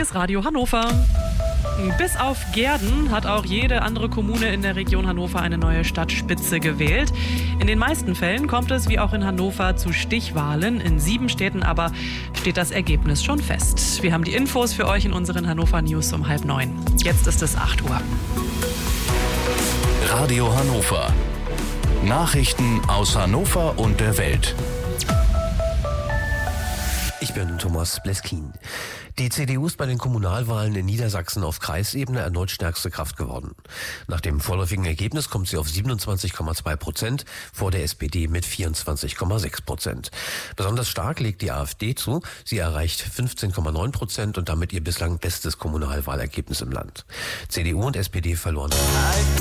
Hier ist Radio Hannover. Bis auf Gehrden hat auch jede andere Kommune in der Region Hannover eine neue Stadtspitze gewählt. In den meisten Fällen kommt es, wie auch in Hannover, zu Stichwahlen. In 7 Städten aber steht das Ergebnis schon fest. Wir haben die Infos für euch in unseren Hannover News um 8:30. Jetzt ist es 8 Uhr. Radio Hannover. Nachrichten aus Hannover und der Welt. Ich bin Thomas Bleskin. Die CDU ist bei den Kommunalwahlen in Niedersachsen auf Kreisebene erneut stärkste Kraft geworden. Nach dem vorläufigen Ergebnis kommt sie auf 27,2%, vor der SPD mit 24,6%. Besonders stark legt die AfD zu. Sie erreicht 15,9% und damit ihr bislang bestes Kommunalwahlergebnis im Land. CDU und SPD verloren.